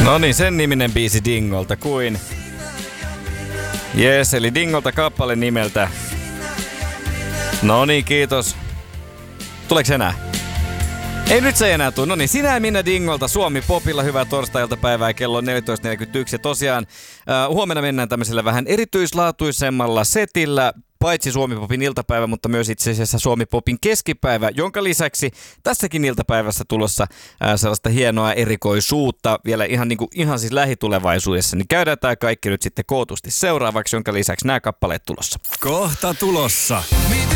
No niin, sen niminen biisi Dingolta kuin... Jes, eli Dingolta kappale nimeltä. No niin, kiitos. Tuleeko enää? Ei nyt se enää tule. No niin, sinä ja minä Dingolta Suomi Popilla. Hyvää torstai-iltapäivää, kello on 14.41. Ja tosiaan huomenna mennään tämmöisellä vähän erityislaatuisemmalla setillä. Paitsi Suomi Popin iltapäivä, mutta myös itse asiassa Suomi Popin keskipäivä, jonka lisäksi tässäkin iltapäivässä tulossa sellaista hienoa erikoisuutta vielä ihan siis lähitulevaisuudessa. Niin käydään tämä kaikki nyt sitten kootusti seuraavaksi, jonka lisäksi nämä kappaleet tulossa. Kohta tulossa.